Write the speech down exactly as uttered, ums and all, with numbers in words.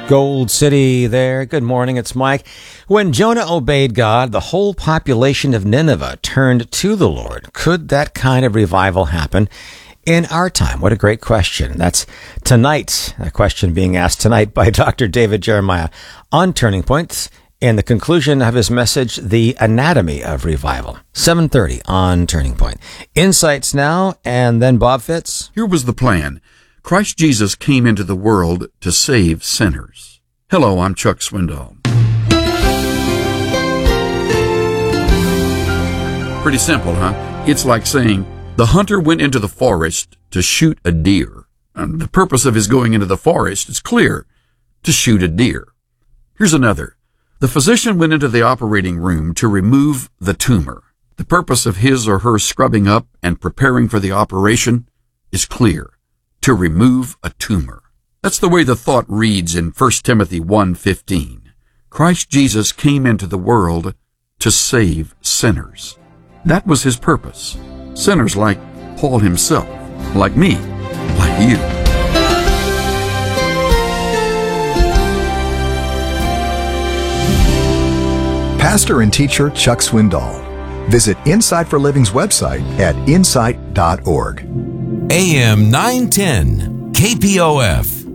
Gold City there. Good morning, it's Mike. When Jonah obeyed God, the whole population of Nineveh turned to the Lord. Could that kind of revival happen in our time? What a great question. That's tonight, a question being asked tonight by Doctor David Jeremiah on Turning Points in the conclusion of his message, The Anatomy of Revival. seven thirty on Turning Point. Insights now, and then Bob Fitz. Here was the plan. Christ Jesus came into the world to save sinners. Hello, I'm Chuck Swindoll. Pretty simple, huh? It's like saying, the hunter went into the forest to shoot a deer. And the purpose of his going into the forest is clear, to shoot a deer. Here's another. The physician went into the operating room to remove the tumor. The purpose of his or her scrubbing up and preparing for the operation is clear. To remove a tumor. That's the way the thought reads in First Timothy one fifteen. Christ Jesus came into the world to save sinners. That was his purpose. Sinners like Paul himself, like me, like you. Pastor and teacher Chuck Swindoll. Visit Insight for Living's website at insight dot org. A M nine ten, K P O F.